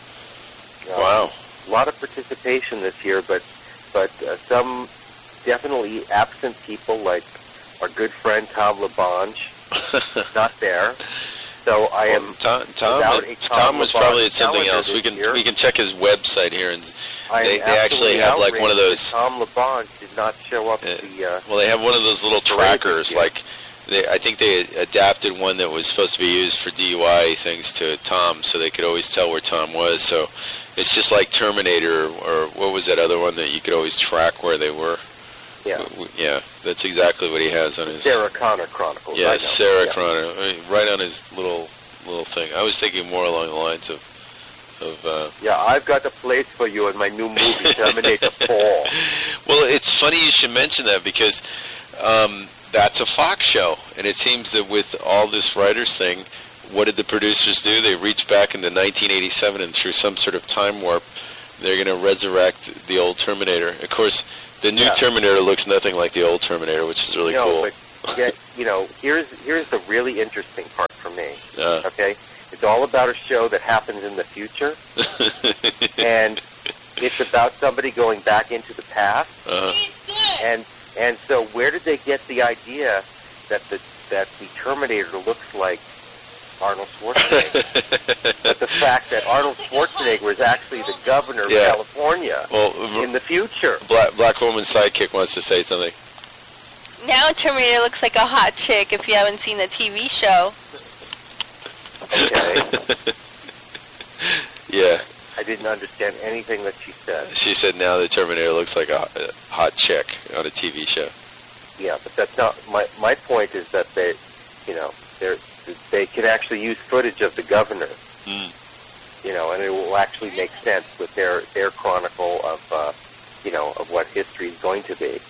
Um,
Wow.
A lot of participation this year, but but uh, some definitely absent people like our good friend Tom LaBonge, not there. So I am
Tom, Tom,
without a
Tom was
LaBonge
probably at something
calendar
else. We
this
can
year.
we can check his website here, and
I am
they, they actually
absolutely
have like one of
outraged
those.
that Tom LaBonge did not show up at the. Uh,
Well, they have one of those little
parade
trackers.
this year.
Like, they, I think they adapted one that was supposed to be used for D U I things to Tom, so they could always tell where Tom was. So it's just like Terminator, or what was that other one that you could always track where they were?
Yeah.
W- w- Yeah, that's exactly what he has on his.
Sarah Connor Chronicles. I
Yeah,
know.
Sarah
Yeah.
Connor, I mean, right on his little little thing. I was thinking more along the lines of of. Uh,
Yeah, I've got a place for you in my new movie, Terminator four.
Well, it's funny you should mention that because um, that's a Fox show, and it seems that with all this writers thing, what did the producers do? They reached back into nineteen eighty-seven, and through some sort of time warp, they're going to resurrect the old Terminator. Of course, the new
Yeah.
Terminator looks nothing like the old Terminator, which is really
no,
cool.
but yet, you know, here's here's the really interesting part for me.
Uh.
Okay, it's all about a show that happens in the future, and it's about somebody going back into the past.
Uh-huh.
And and so, where did they get the idea that the that the Terminator looks like Arnold Schwarzenegger? But the fact that Arnold Schwarzenegger is actually the governor of
Yeah.
California
Well,
in the future.
Black, Black Woman's sidekick wants to say something.
Now Terminator looks like a hot chick if you haven't seen the T V show.
Okay.
Yeah.
I didn't understand anything that she said.
She said now the Terminator looks like a, a hot chick on a T V show.
Yeah, but that's not my my point. Is that they you know, they're, they can actually use footage of the governor,
Mm.
you know, and it will actually make sense with their, their chronicle of, uh, you know, of what history is going to be.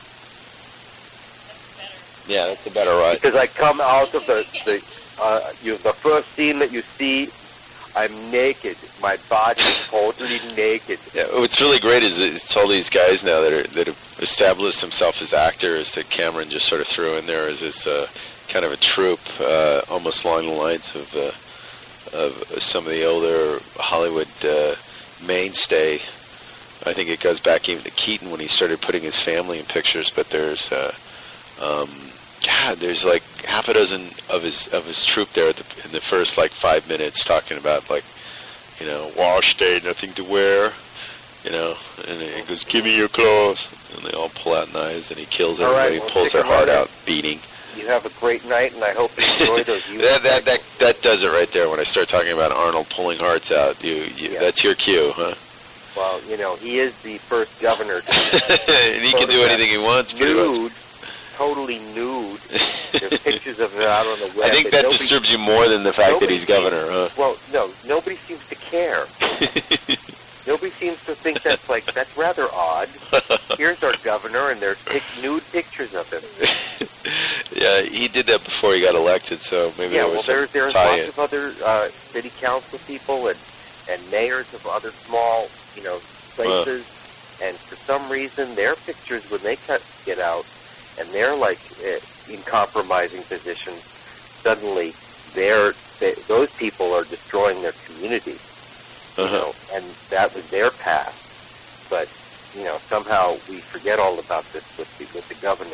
Yeah, that's a better ride.
Because I come out of the, the uh, you the first scene that you see, I'm naked. My body is totally naked.
Yeah, what's really great is it's all these guys now that are that have established themselves as actors that Cameron just sort of threw in there as this uh, kind of a troupe, uh, almost along the lines of uh, of some of the older Hollywood uh, mainstay. I think it goes back even to Keaton when he started putting his family in pictures. But there's, uh, um, God, there's like half a dozen of his of his troupe there at the, in the first like five minutes talking about like, you know, wash day, nothing to wear, you know, and he goes, give me your clothes, and they all pull out knives, and he kills
All
everybody,
right, well,
pulls their
take a
heart
minute.
out, beating.
You have a great night, and I hope you enjoy those.
that, that that that does it right there. When I start talking about Arnold pulling hearts out, you, you
Yeah.
that's your cue, huh?
Well, you know, he is the first governor to
And he can do anything he wants, pretty much.
nude, totally nude. There's pictures of it out on the web.
I think
and
that
nobody-
disturbs you more than the fact that
nobody
he's governor, huh?
Well, no, nobody seems to care. Nobody seems to think that's like, that's rather odd. Here's our governor, and there's pic- nude pictures of him.
Yeah, he did that before he got elected, so maybe
Yeah,
there
well,
was
there,
some
there's
tie-in.
lots of other uh, city council people and, and mayors of other small, you know, places, and for some reason, their pictures, when they cut, get out, and they're like eh, in compromising positions, suddenly they're, they, those people are destroying their community, you
Uh-huh.
know, and that was their past. But, you know, somehow we forget all about this with the, with the governor.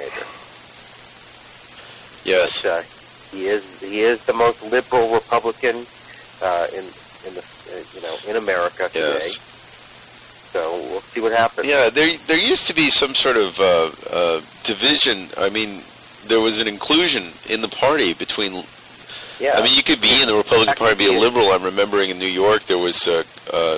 Yes.
But, uh, he is he is the most liberal Republican uh, in in the uh, you know in America today.
Yes.
So we'll see what happens.
Yeah, there there used to be some sort of uh, uh, division. I mean, there was an inclusion in the party between.
Yeah.
I mean, you could be in the Republican Party, be a liberal. I'm remembering in New York there was uh, uh,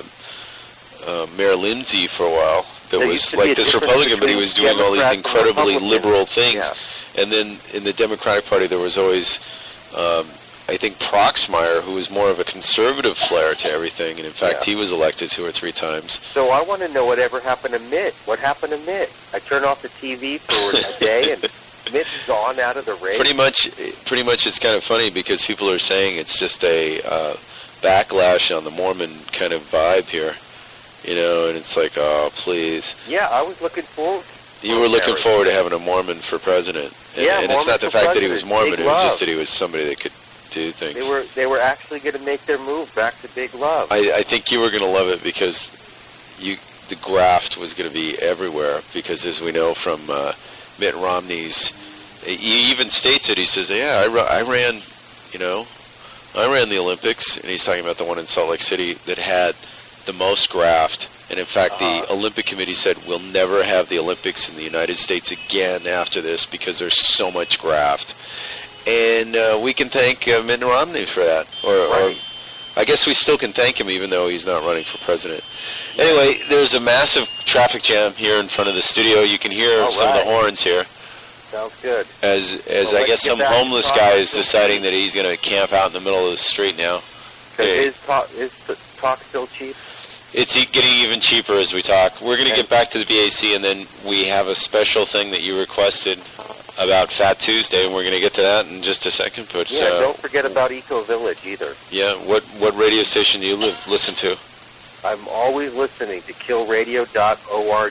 uh, Mayor Lindsay for a while that
There used
was
to be a
like this
difference
Republican, but he
between
was doing all these
Democrats and
incredibly
Republicans.
liberal things.
Yeah.
And then in the Democratic Party there was always, um, I think, Proxmire, who was more of a conservative flair to everything, and in fact
Yeah.
he was elected two or three times.
So I want to know whatever happened to Mitt. What happened to Mitt? I turn off the T V for a day, and Mitt's gone out of the race.
Pretty much, pretty much, it's kind of funny because people are saying it's just a uh, backlash on the Mormon kind of vibe here, you know, and it's like, oh, please.
Yeah, I was looking forward.
You were looking forward to having a Mormon for president, and,
Yeah,
and it's
Mormon
not the
for
fact that he was
president.
Mormon;
Big
it was
love.
just that he was somebody that could do things.
They were they were actually going to make their move back to Big Love.
I, I think you were going to love it because you the graft was going to be everywhere. Because as we know from uh, Mitt Romney's, he even states it. He says, "Yeah, I, ra- I ran, you know, I ran the Olympics," and he's talking about the one in Salt Lake City that had the most graft. And in fact,
Uh-huh.
the Olympic Committee said we'll never have the Olympics in the United States again after this because there's so much graft. And uh, we can thank uh, Mitt Romney for that. Or, or I guess we still can thank him even though he's not running for president. Anyway, there's a massive traffic jam here in front of the studio. You can hear
All
some of the
right.
horns here.
Sounds good.
As as
Well,
I guess
let's get
some
back to
homeless
talking
guy is
to-
deciding that he's going to camp out in the middle of the street now.
Because
Hey.
is talk is the talk still cheap?
It's e- getting even cheaper as we talk. We're going to get back to the B A C, and then we have a special thing that you requested about Fat Tuesday, and we're going to get to that in just a second. But
Yeah,
uh,
don't forget about Eco Village either.
yeah, what what radio station do you li- listen to?
I'm always listening to kill radio dot org.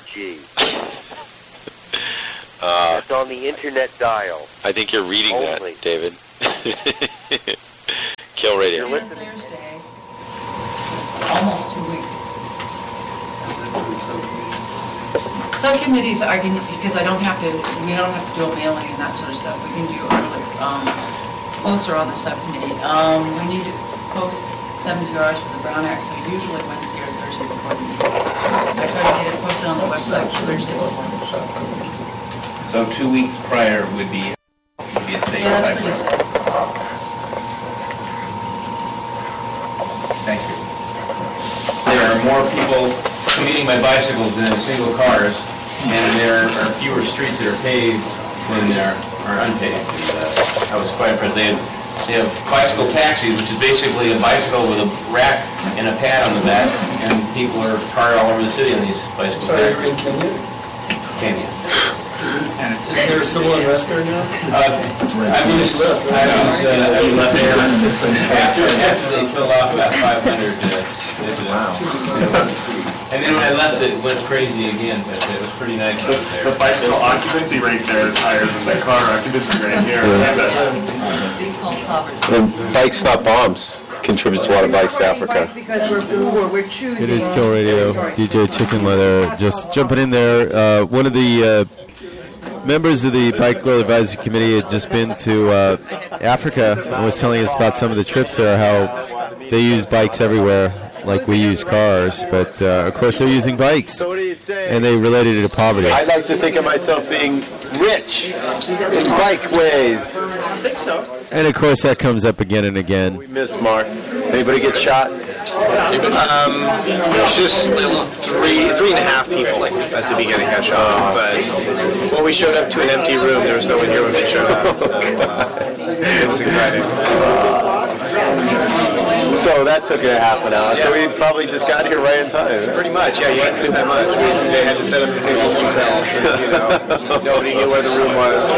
Uh,
That's on the internet dial.
I think you're reading
Only.
that, David. Kill Radio.
You're listening.
Almost two weeks. Subcommittees, I can, because I don't have to, we don't have to do a mailing and that sort of stuff. We can do early, um, poster on the subcommittee. Um, we need to post seventy hours for the Brown Act, so usually Wednesday or Thursday before the meeting. I try to get it posted on the website Thursday before.
So two weeks prior would be, would be a safe
Yeah, that's
time
pretty
frame.
safe.
Thank you. There are more people commuting by bicycles than in single cars, and there are fewer streets that are paved than there are unpaved. And, uh, I was quite impressed. They had
they have bicycle taxis, which is basically a bicycle with a rack and a pad on the back, and people are parked all over the city on these bicycle
Sorry,
taxis.
you're in Kenya?
Kenya.
Is there a civil unrest there now?
Uh, I was, I was, uh, I left there after, after they killed off about five hundred uh, visitors. And then when I left, it went crazy again, but it was pretty nice out there.
The bicycle occupancy rate there is higher than the car occupancy rate here.
It's called poverty.
And Bikes Not Bombs contributes a lot of bikes to Africa.
Because we're poor, we're choosing.
It is Kill Radio, D J Chicken Leather, just jumping in there. Uh, one of the uh, members of the Bike World Advisory Committee had just been to uh, Africa and was telling us about some of the trips there, how they use bikes everywhere, like we use cars, but uh, of course they're using bikes, and they related it to poverty.
I like to think of myself being rich in bike ways.
I think so.
And of course that comes up again and again.
We miss Mark. Anybody get shot?
Um, just three, three and a half people like, at the beginning got shot. But when we showed up to an empty room, there was no one here when we showed up. So, uh, it was exciting.
So that took a half an hour. So we probably just got here right in time.
Pretty much, yeah. You hadn't missed that much. We, they had to set up the tables themselves. And, you know, nobody knew where the room was.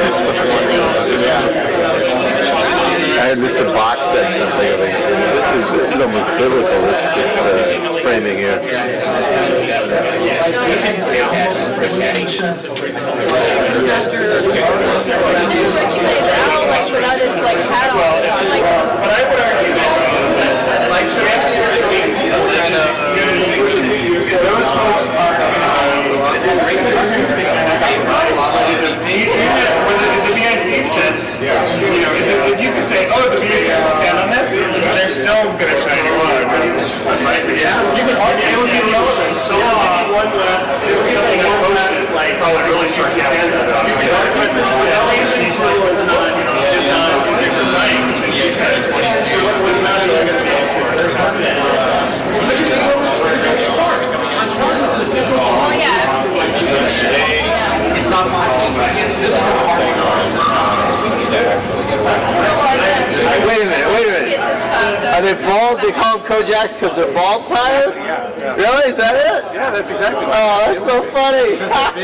I heard Mister Box said something of it. This is, this is almost biblical, this, this uh, framing here.
Without his like hat on. Like,
but I would argue that, like, so kind of, those folks are, when the B I C said, you know, if, if you could say, oh, the B I C will stand on this, they're still going to shine you on. Right? Yeah. You could argue it would be relevant. So one less, something that posted, like, oh, it really should stand up. You could argue that at least she still was not, you know, just not different rights. So what was not so I guess
oh yeah.
It's not
Wait a minute, wait a minute. Are they bald? They call them Kojaks because they're bald tires? Really? Is that it?
Yeah, that's exactly what
Oh, that's so funny.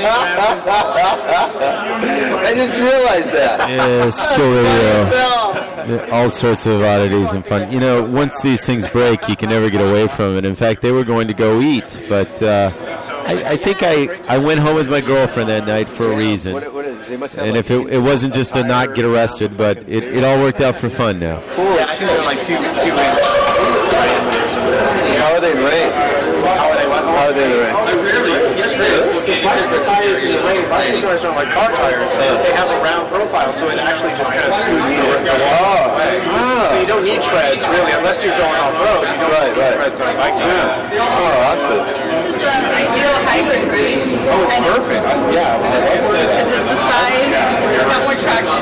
I just realized that.
Yes, Kill Radio. All sorts of oddities and fun. You know, once these things break, you can never get away from it. In fact, they were going to go eat, but uh, I, I think I, I went home with my girlfriend that night for a reason.
What, what is, they must have
And
like
if it, it wasn't just to not get arrested, but it, it all worked out for fun now.
Cool.
Yeah, I think they're like two, two inch diameters.
How are they ranked?
How are they what?
How are they ranked?
Bicycle tires in the rain, bicycle tires aren't like car tires. They have a round profile, so it actually just kind of scoots the the wall away. So you don't need treads, really, unless you're going off-road. You don't
Right,
need
right.
treads on a bike tire.
Oh, awesome.
This is the ideal hybrid, right?
Oh, it's perfect. Yeah.
Because it's the size, it's got more traction.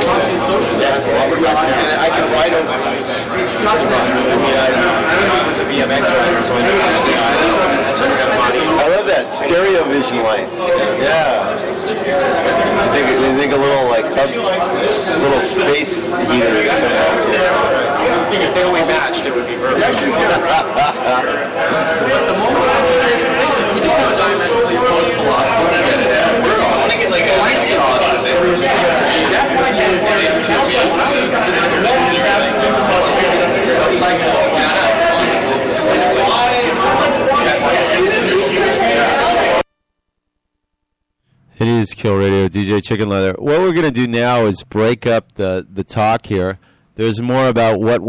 And I can ride over these. I mean, I I was a B M X rider, so I know how to do it.
I love that stereo vision lights. Yeah. I think, I think a little like hub, little space heaters come out too.
If they only matched, it would be perfect.
It is Kill Radio, D J Chicken Leather. What we're going to do now is break up the, the talk here. There's more about what